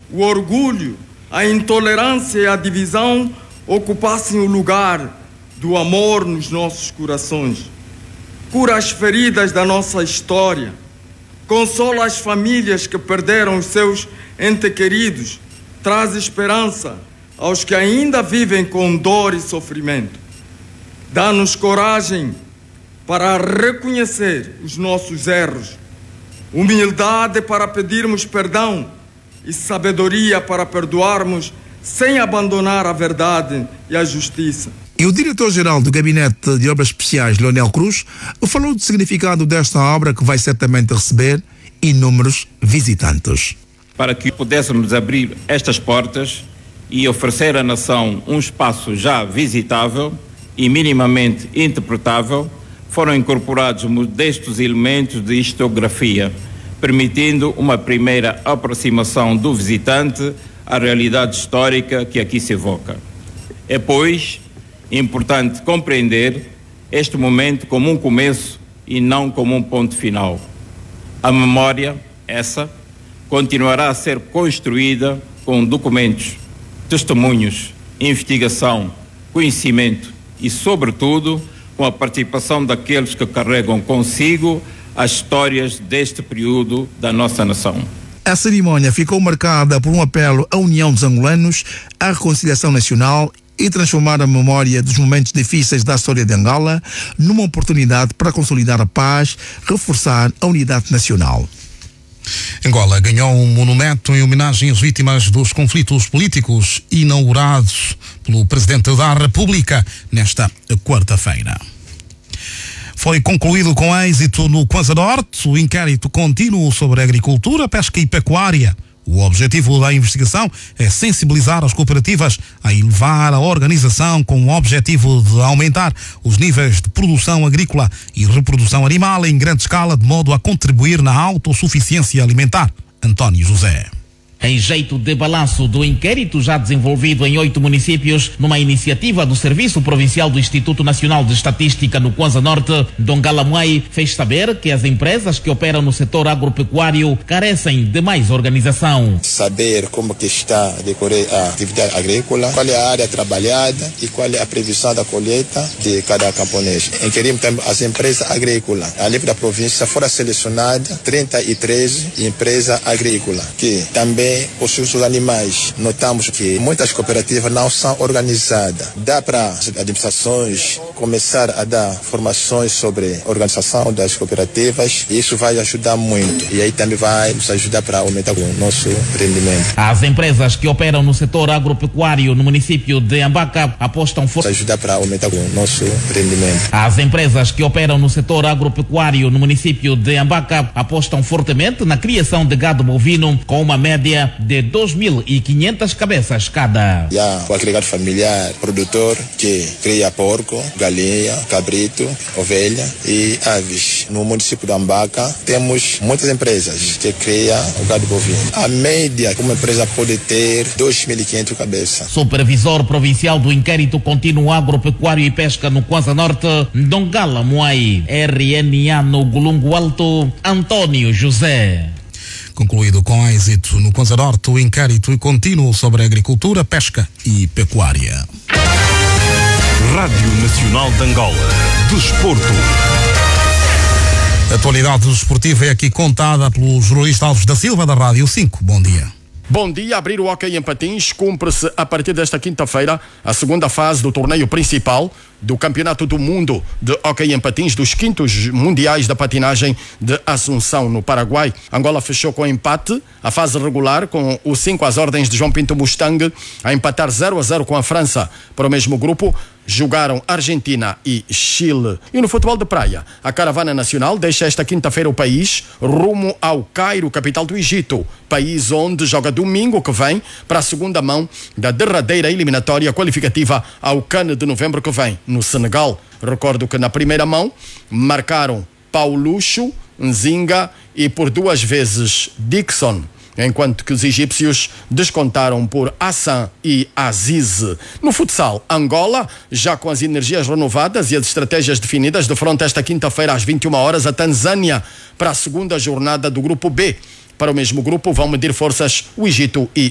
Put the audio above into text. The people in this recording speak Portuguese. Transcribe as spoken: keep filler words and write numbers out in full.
o orgulho, a intolerância e a divisão ocupassem o lugar do amor nos nossos corações. Cura as feridas da nossa história, consola as famílias que perderam os seus entes queridos, traz esperança aos que ainda vivem com dor e sofrimento. Dá-nos coragem para reconhecer os nossos erros, humildade para pedirmos perdão e sabedoria para perdoarmos sem abandonar a verdade e a justiça. E o diretor-geral do Gabinete de Obras Especiais, Leonel Cruz, falou do significado desta obra que vai certamente receber inúmeros visitantes. Para que pudéssemos abrir estas portas e oferecer à nação um espaço já visitável e minimamente interpretável, foram incorporados modestos elementos de historiografia, permitindo uma primeira aproximação do visitante à realidade histórica que aqui se evoca. É, pois, importante compreender este momento como um começo e não como um ponto final. A memória, essa, continuará a ser construída com documentos, testemunhos, investigação, conhecimento e, sobretudo, com a participação daqueles que carregam consigo as histórias deste período da nossa nação. A cerimónia ficou marcada por um apelo à união dos angolanos, à reconciliação nacional e transformar a memória dos momentos difíceis da história de Angola numa oportunidade para consolidar a paz, reforçar a unidade nacional. Angola ganhou um monumento em homenagem às vítimas dos conflitos políticos, inaugurados pelo Presidente da República nesta quarta-feira. Foi concluído com êxito no Kwanza Norte o inquérito contínuo sobre agricultura, pesca e pecuária. O objetivo da investigação é sensibilizar as cooperativas a elevar a organização com o objetivo de aumentar os níveis de produção agrícola e reprodução animal em grande escala, de modo a contribuir na autossuficiência alimentar. António José. Em jeito de balanço do inquérito já desenvolvido em oito municípios, numa iniciativa do Serviço Provincial do Instituto Nacional de Estatística no Kwanza Norte, Dongala Moai fez saber que as empresas que operam no setor agropecuário carecem de mais organização. Saber como que está a decorrer a atividade agrícola, qual é a área trabalhada e qual é a previsão da colheita de cada camponês. Inquirimos também as empresas agrícolas. A nível da província foram selecionadas trinta e três empresas agrícolas, que também os seus animais. Notamos que muitas cooperativas não são organizadas. Dá para as administrações começar a dar formações sobre a organização das cooperativas e isso vai ajudar muito. E aí também vai nos ajudar para aumentar o nosso rendimento. As empresas que operam no setor agropecuário no município de Ambaca apostam forte. Ajudar para aumentar o nosso rendimento. As empresas que operam no setor agropecuário no município de Ambaca apostam fortemente na criação de gado bovino com uma média de dois mil e quinhentas cabeças cada. E há o agregado familiar, produtor que cria porco, galinha, cabrito, ovelha e aves. No município de Ambaca temos muitas empresas que criam o gado bovino. A média, uma empresa pode ter dois mil e quinhentas cabeças. Supervisor provincial do inquérito contínuo agropecuário e pesca no Kwanza Norte, Dongala Moai, R N A no Golungo Alto, António José. Concluído com êxito no Kwanza Norte o inquérito contínuo sobre agricultura, pesca e pecuária. Rádio Nacional de Angola. Desporto. A atualidade desportiva é aqui contada pelo jornalista Alves da Silva, da Rádio cinco. Bom dia. Bom dia. Abrir o hóquei em patins. Cumpre-se a partir desta quinta-feira a segunda fase do torneio principal do Campeonato do Mundo de Hóquei em Patins dos quintos mundiais da patinagem de Assunção, no Paraguai. Angola fechou com empate a fase regular, com o cinco às ordens de João Pinto Mustang a empatar zero a zero com a França. Para o mesmo grupo jogaram Argentina e Chile. E no futebol de praia, a caravana nacional deixa esta quinta-feira o país rumo ao Cairo, capital do Egito, país onde joga domingo que vem para a segunda mão da derradeira eliminatória qualificativa ao CAN de novembro que vem, no Senegal. Recordo que na primeira mão marcaram Paulucho, Nzinga e por duas vezes Dixon, enquanto que os egípcios descontaram por Hassan e Aziz. No futsal, Angola, já com as energias renovadas e as estratégias definidas, defronta esta quinta-feira às vinte e uma horas a Tanzânia para a segunda jornada do Grupo B. Para o mesmo grupo vão medir forças o Egito e